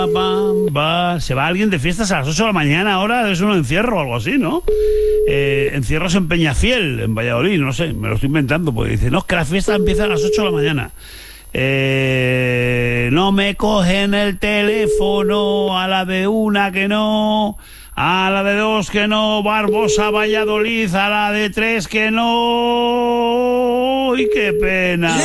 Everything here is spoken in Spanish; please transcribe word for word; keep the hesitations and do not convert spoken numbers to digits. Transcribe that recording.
Bam, ba. Se va alguien de fiestas a las ocho de la mañana ahora, es un encierro o algo así, ¿no? Eh, encierros en Peñafiel, en Valladolid, no sé, me lo estoy inventando, porque dice, no, es que la fiesta empieza a las ocho de la mañana. Eh, no me cogen el teléfono, a la de una que no, a la de dos que no, Barbosa, Valladolid, a la de tres que no. ¡Uy, qué pena!